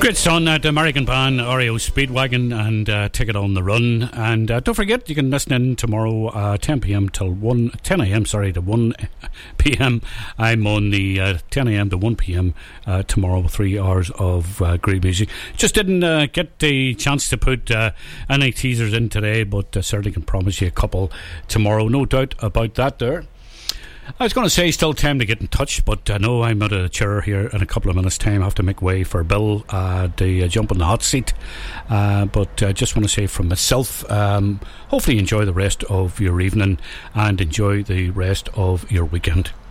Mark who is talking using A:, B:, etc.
A: Great song, that American band REO Speedwagon and Ticket on the Run. And don't forget, you can listen in tomorrow 10 a.m. to 1 p.m. I'm on the 10 a.m. to 1 p.m. Tomorrow, 3 hours of great music. Just didn't get the chance to put any teasers in today, but certainly can promise you a couple tomorrow. No doubt about that there. I was going to say still time to get in touch, but I know I'm out of the chair here in a couple of minutes' time. I have to make way for Bill to jump on the hot seat. But I just want to say from myself, hopefully enjoy the rest of your evening and enjoy the rest of your weekend.